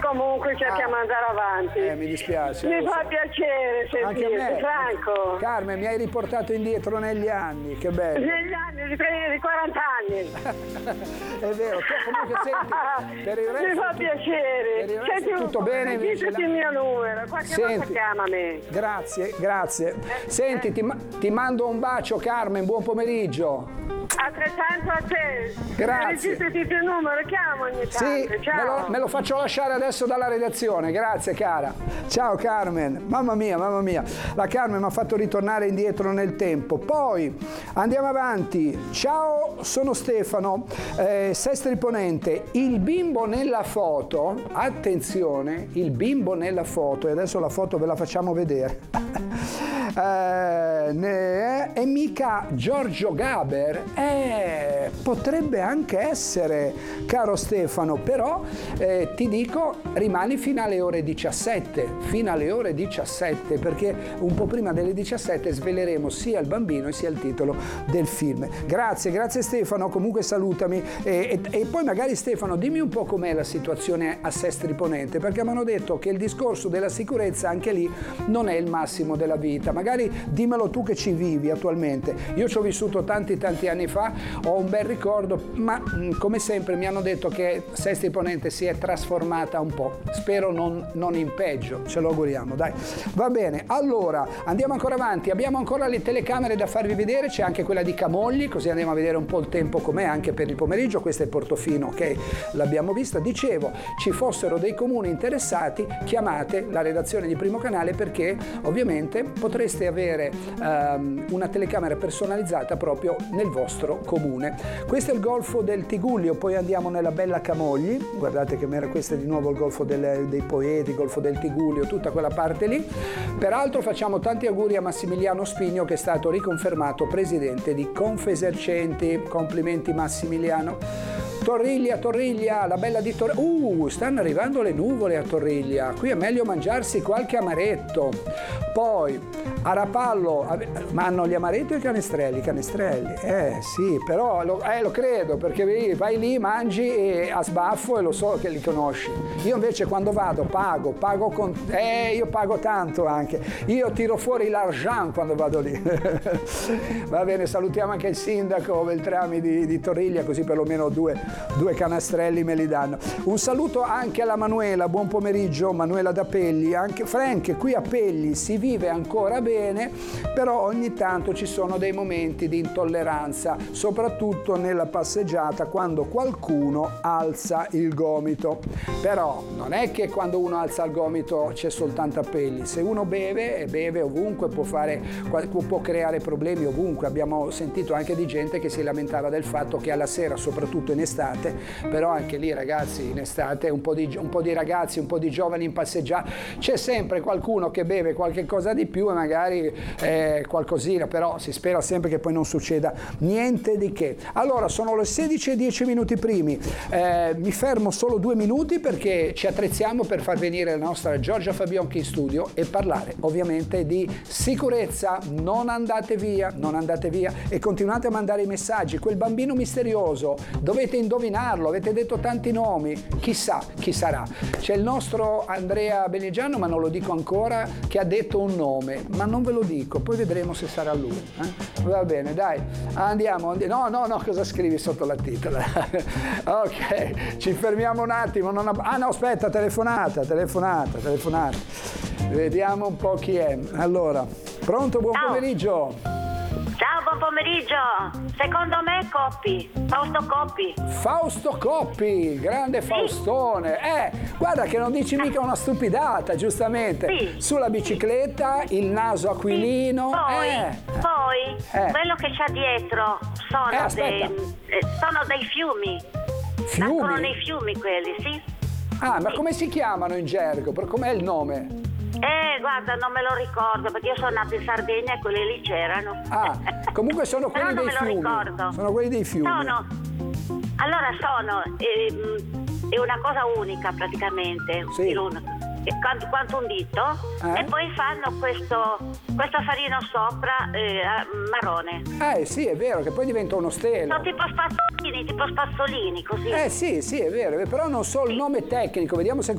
comunque cerchiamo di andare avanti. Mi dispiace. Mi fa piacere sentirti, Franco. Carmen, mi hai riportato indietro negli anni, che bello. Negli anni, di 40 anni. È vero, comunque senti, per il resto mi fa piacere. Per il resto tutto bene? Diteci il mio numero, qualche volta chiamami. Grazie. Senti, ti mando un bacio, Carmen, buon pomeriggio. Altrettanto a te. Grazie. Registrati il tuo numero, chiamo ogni tanto. Sì, ciao. me lo faccio lasciare adesso dalla redazione. Grazie, cara. Ciao, Carmen. Mamma mia. La Carmen mi ha fatto ritornare indietro nel tempo. Poi andiamo avanti. Ciao, sono Stefano, Sestri Ponente. Il bimbo nella foto, attenzione, il bimbo nella foto, e adesso la foto ve la facciamo vedere. È mica Giorgio Gaber? Potrebbe anche essere, caro Stefano, però ti dico, rimani fino alle ore 17, perché un po' prima delle 17 sveleremo sia il bambino sia il titolo del film. Grazie Stefano, comunque salutami e poi magari Stefano dimmi un po' com'è la situazione a Sestri Ponente, perché mi hanno detto che il discorso della sicurezza anche lì non è il massimo della vita. Magari dimmelo tu che ci vivi attualmente. Io ci ho vissuto tanti anni fa, ho un bel ricordo, ma come sempre mi hanno detto che Sestri Ponente si è trasformata un po'. Spero non in peggio, ce lo auguriamo, dai. Va bene, allora andiamo ancora avanti, abbiamo ancora le telecamere da farvi vedere, c'è anche quella di Camogli, così andiamo a vedere un po' il tempo com'è anche per il pomeriggio. Questo è Portofino, ok, l'abbiamo vista. Dicevo, ci fossero dei comuni interessati, chiamate la redazione di Primo Canale, perché ovviamente potreste avere una telecamera personalizzata proprio nel vostro comune. Questo è il golfo del Tigullio, poi andiamo nella bella Camogli, guardate che questo è di nuovo il golfo dei Poeti, il golfo del Tigullio, tutta quella parte lì. Peraltro facciamo tanti auguri a Massimiliano Spigno, che è stato riconfermato presidente di Confesercenti. Complimenti Massimiliano. Torriglia, la bella di Torriglia. Stanno arrivando le nuvole a Torriglia, qui è meglio mangiarsi qualche amaretto. Poi a Rapallo, ma hanno gli amaretti o i canestrelli? Sì, però lo credo, perché vai lì, mangi a sbaffo e lo so che li conosci. Io invece quando vado pago io pago tanto anche, io tiro fuori l'argent quando vado lì. Va bene, salutiamo anche il sindaco Beltrami di Torriglia, così perlomeno due canastrelli me li danno. Un saluto anche alla Manuela, buon pomeriggio Manuela da Pegli. Anche Frank, qui a Pegli si vive ancora bene, però ogni tanto ci sono dei momenti di intolleranza, soprattutto nella passeggiata, quando qualcuno alza il gomito. Però non è che quando uno alza il gomito c'è soltanto a Pegli, se uno beve ovunque, può creare problemi ovunque. Abbiamo sentito anche di gente che si lamentava del fatto che alla sera, soprattutto in estate, però anche lì ragazzi, in estate un po' di ragazzi, un po' di giovani in passeggiata, c'è sempre qualcuno che beve qualche cosa di più e magari qualcosina, però si spera sempre che poi non succeda niente di che. Allora sono le 16:10 primi, mi fermo solo 2 minuti perché ci attrezziamo per far venire la nostra Giorgia Fabionchi in studio e parlare ovviamente di sicurezza. Non andate via e continuate a mandare i messaggi. Quel bambino misterioso, dovete indovinarlo, avete detto tanti nomi, chissà chi sarà. C'è il nostro Andrea Benegiano, ma non lo dico ancora, che ha detto un nome, ma non ve lo dico, poi vedremo se sarà lui. Va bene, dai, andiamo. No, cosa scrivi sotto la titola? Ok, ci fermiamo un attimo. No, aspetta, telefonata. Vediamo un po' chi è. Allora, pronto, buon pomeriggio. Ciao, buon pomeriggio. Secondo me Fausto Coppi, grande Faustone. Guarda che non dici mica una stupidata, giustamente. Sì. Sulla bicicletta, il naso aquilino. Poi quello che c'è dietro sono dei fiumi. Nascono nei fiumi quelli, sì. Ma come si chiamano in gergo? Com'è il nome? Guarda, non me lo ricordo perché io sono nata in Sardegna e quelli lì c'erano. Comunque sono quelli dei fiumi. Sono quelli dei fiumi. È una cosa unica praticamente. Sì. Quanto un dito e poi fanno questo farino sopra marrone. Sì, è vero, che poi diventa uno stelo. Sono tipo spazzolini così. Sì, è vero, però non so il nome tecnico, vediamo se